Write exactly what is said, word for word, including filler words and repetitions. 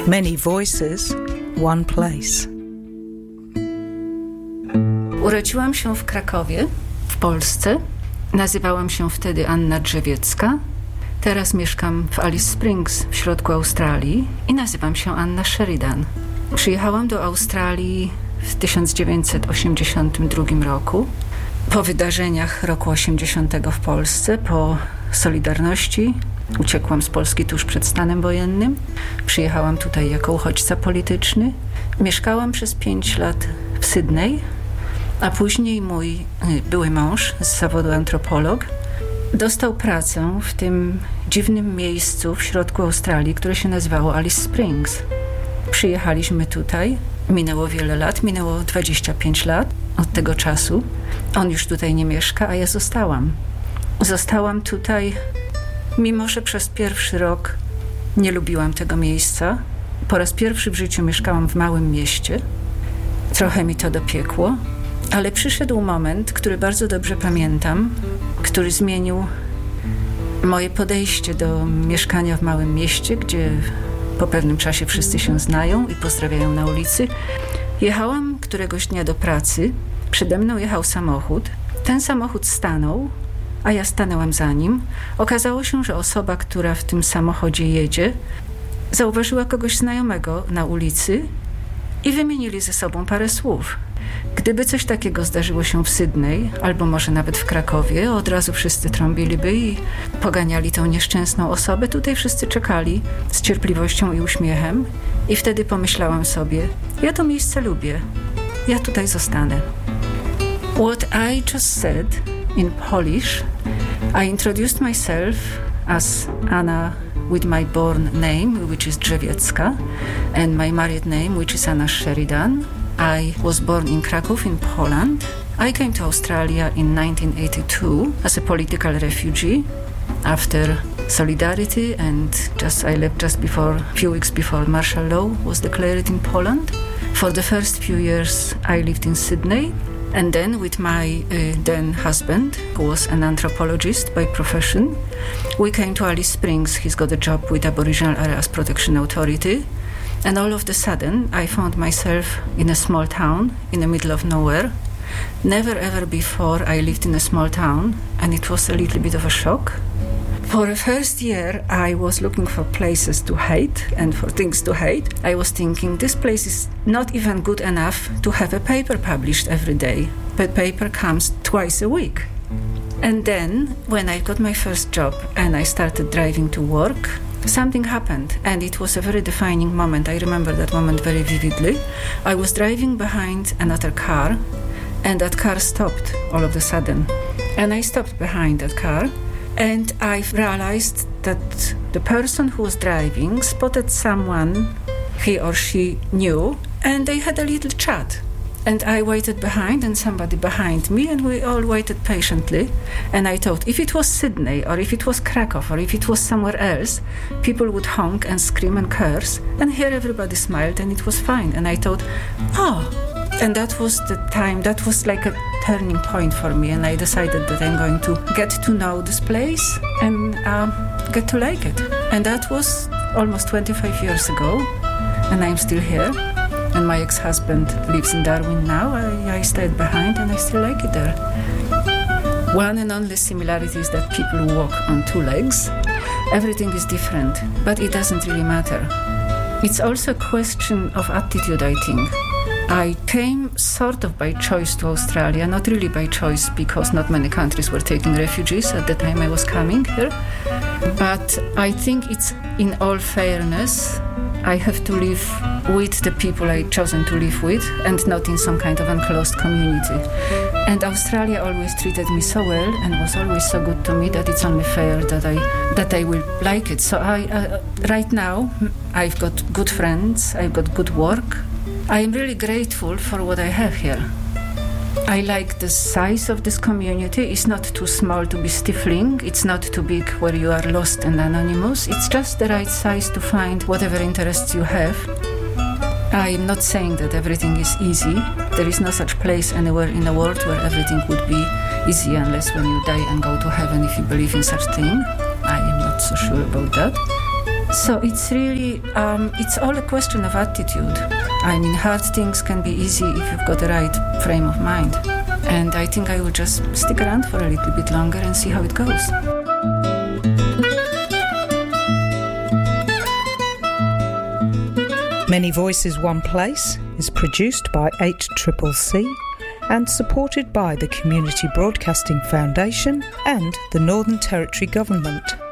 Many voices, one place. Urodziłam się w Krakowie, w Polsce. Nazywałam się wtedy Anna Drzewiecka. Teraz mieszkam w Alice Springs w środku Australii i nazywam się Anna Sheridan. Przyjechałam do Australii w tysiąc dziewięćset osiemdziesiątym drugim roku. Po wydarzeniach roku osiemdziesiątego w Polsce, po Solidarności, uciekłam z Polski tuż przed stanem wojennym. Przyjechałam tutaj jako uchodźca polityczny. Mieszkałam przez pięć lat w Sydney, a później mój były mąż z zawodu antropolog dostał pracę w tym dziwnym miejscu w środku Australii, które się nazywało Alice Springs. Przyjechaliśmy tutaj, minęło wiele lat, minęło dwadzieścia pięć lat od tego czasu. On już tutaj nie mieszka, a ja zostałam. Zostałam tutaj, mimo że przez pierwszy rok nie lubiłam tego miejsca. Po raz pierwszy w życiu mieszkałam w małym mieście. Trochę mi to dopiekło, ale przyszedł moment, który bardzo dobrze pamiętam, który zmienił moje podejście do mieszkania w małym mieście, gdzie po pewnym czasie wszyscy się znają i pozdrawiają na ulicy. Jechałam któregoś dnia do pracy, przede mną jechał samochód. Ten samochód stanął, a ja stanęłam za nim. Okazało się, że osoba, która w tym samochodzie jedzie, zauważyła kogoś znajomego na ulicy i wymienili ze sobą parę słów. Gdyby coś takiego zdarzyło się w Sydney, albo może nawet w Krakowie, od razu wszyscy trąbiliby i poganiali tą nieszczęsną osobę. Tutaj wszyscy czekali z cierpliwością i uśmiechem i wtedy pomyślałam sobie, ja to miejsce lubię, ja tutaj zostanę. What I just said in Polish, I introduced myself as Anna with my born name, which is Drzewiecka, and my married name, which is Anna Sheridan. I was born in Kraków in Poland. I came to Australia in nineteen eighty-two as a political refugee after Solidarity, and just I left just before, a few weeks before martial law was declared in Poland. For the first few years I lived in Sydney, and then with my uh, then husband, who was an anthropologist by profession, we came to Alice Springs. He's got a job with Aboriginal Areas Protection Authority. And all of a sudden, I found myself in a small town in the middle of nowhere. Never ever before I lived in a small town, and it was a little bit of a shock. For the first year, I was looking for places to hate and for things to hate. I was thinking, this place is not even good enough to have a paper published every day. But paper comes twice a week. And then, when I got my first job and I started driving to work, something happened, and it was a very defining moment. I remember that moment very vividly. I was driving behind another car, and that car stopped all of a sudden. And I stopped behind that car, and I realized that the person who was driving spotted someone he or she knew, and they had a little chat. And I waited behind, and somebody behind me, and we all waited patiently. And I thought, if it was Sydney, or if it was Krakow, or if it was somewhere else, people would honk and scream and curse. And here everybody smiled, and it was fine. And I thought, oh. And that was the time, that was like a turning point for me. And I decided that I'm going to get to know this place and uh, get to like it. And that was almost twenty-five years ago. And I'm still here. And my ex-husband lives in Darwin now. I, I stayed behind and I still like it there. One and only similarity is that people walk on two legs. Everything is different, but it doesn't really matter. It's also a question of attitude, I think. I came sort of by choice to Australia, not really by choice because not many countries were taking refugees at the time I was coming here. But I think it's, in all fairness, I have to live with the people I've chosen to live with and not in some kind of enclosed community. And Australia always treated me so well and was always so good to me that it's only fair that I that I will like it. So I uh, right now I've got good friends, I've got good work. I am really grateful for what I have here. I like the size of this community. It's not too small to be stifling. It's not too big where you are lost and anonymous. It's just the right size to find whatever interests you have. I am not saying that everything is easy. There is no such place anywhere in the world where everything would be easy unless when you die and go to heaven if you believe in such thing. I am not so sure about that. So it's really, um, it's all a question of attitude. I mean, hard things can be easy if you've got the right frame of mind. And I think I will just stick around for a little bit longer and see how it goes. Many Voices, One Place is produced by H C C C and supported by the Community Broadcasting Foundation and the Northern Territory Government.